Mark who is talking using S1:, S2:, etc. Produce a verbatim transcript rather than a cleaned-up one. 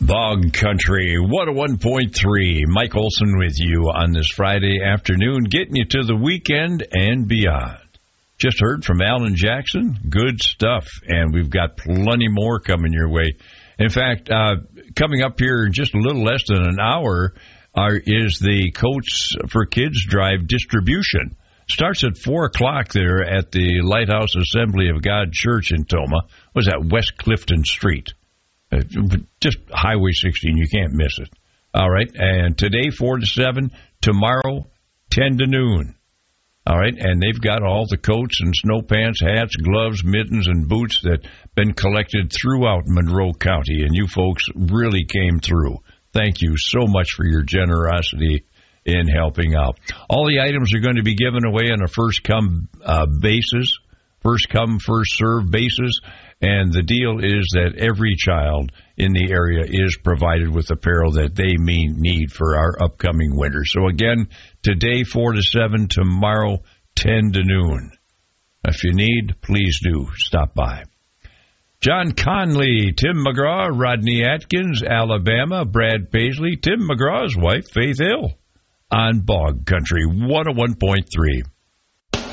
S1: Bog Country, one oh one point three. Mike Olson with you on this Friday afternoon, getting you to the weekend and beyond. Just heard from Alan Jackson. Good stuff. And we've got plenty more coming your way. In fact, uh, coming up here in just a little less than an hour are, is the Coats for Kids Drive distribution. Starts at four o'clock there at the Lighthouse Assembly of God Church in Tomah. Was that West Clifton Street? Uh, just Highway sixteen. You can't miss it. All right. And today, four to seven. Tomorrow, ten to noon. All right. And they've got all the coats and snow pants, hats, gloves, mittens, and boots that been collected throughout Monroe County. And you folks really came through. Thank you so much for your generosity in helping out. All the items are going to be given away on a first-come uh, basis, first-come, first-served basis, and the deal is that every child in the area is provided with apparel that they may need for our upcoming winter. So, again, today, four to seven, tomorrow, ten to noon. If you need, please do stop by. John Conley, Tim McGraw, Rodney Atkins, Alabama, Brad Paisley, Tim McGraw's wife, Faith Hill, on Bog Country, one oh one point three.